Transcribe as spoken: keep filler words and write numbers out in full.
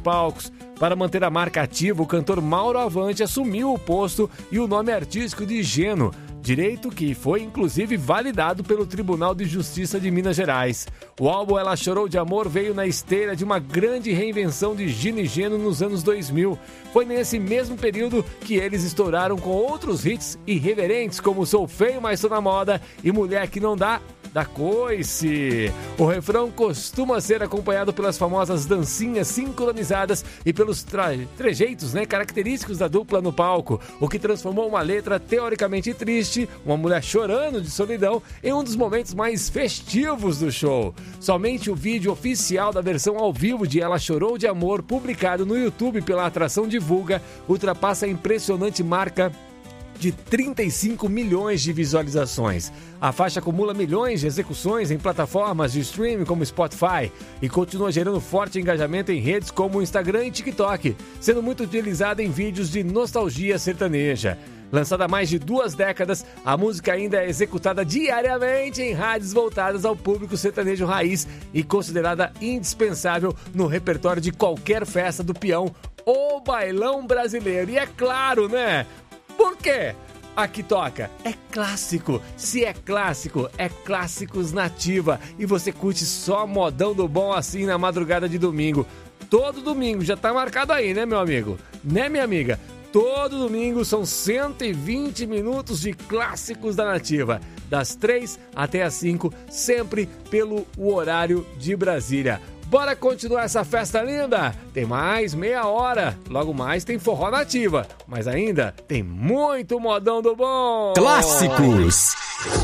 palcos. Para manter a marca ativa, o cantor Mauro Avante assumiu o posto e o nome artístico de Geno, direito que foi inclusive validado pelo Tribunal de Justiça de Minas Gerais. O álbum Ela Chorou de Amor veio na esteira de uma grande reinvenção de Gino e Geno nos anos dois mil. Foi nesse mesmo período que eles estouraram com outros hits irreverentes como Sou Feio, Mas Tô na Moda e Mulher Que Não Dá da Coice. O refrão costuma ser acompanhado pelas famosas dancinhas sincronizadas e pelos tra- trejeitos né, característicos da dupla no palco, o que transformou uma letra teoricamente triste, uma mulher chorando de solidão, em um dos momentos mais festivos do show. Somente o vídeo oficial da versão ao vivo de Ela Chorou de Amor, publicado no YouTube pela atração Divulga, ultrapassa a impressionante marca de trinta e cinco milhões de visualizações. A faixa acumula milhões de execuções em plataformas de streaming como Spotify e continua gerando forte engajamento em redes como Instagram e TikTok, sendo muito utilizada em vídeos de nostalgia sertaneja. Lançada há mais de duas décadas, a música ainda é executada diariamente em rádios voltadas ao público sertanejo raiz e considerada indispensável no repertório de qualquer festa do peão ou bailão brasileiro. E é claro, né? Por quê? Aqui toca. É clássico. Se é clássico, é clássicos nativa. E você curte só modão do bom assim na madrugada de domingo. Todo domingo, já tá marcado aí, né, meu amigo? Né, minha amiga? Todo domingo são cento e vinte minutos de clássicos da nativa. Das três até as cinco, sempre pelo horário de Brasília. Bora continuar essa festa linda? Tem mais meia hora. Logo mais tem forró nativa. Mas ainda tem muito modão do bom. Clássicos.